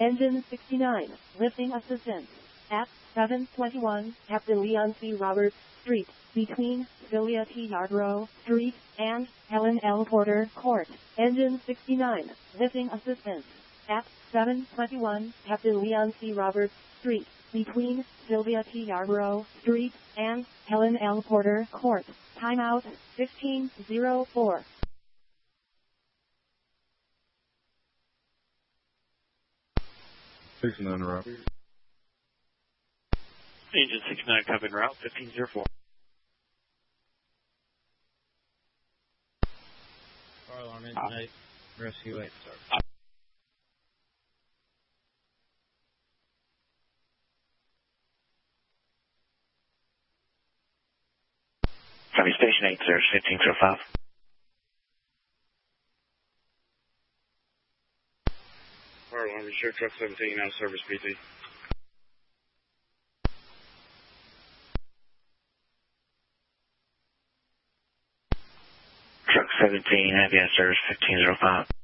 Engine 69, lifting assistance. At 721 Captain Leon C. Roberts Street, between Sylvia T. Yarborough Street and Helen L. Porter Court. Engine 69, lifting assistance. At 721 Captain Leon C. Roberts Street, between Sylvia T. Yarborough Street and Helen L. Porter Court. Timeout 1504. 69 route. Engine 69 coming route 1504. Fire alarm engine 8, rescue 8, sir. Copy, Station 8, sir, 1505. Fire alarm, you sure truck 17 out of service PT. Truck 17, heavy out of service 1505.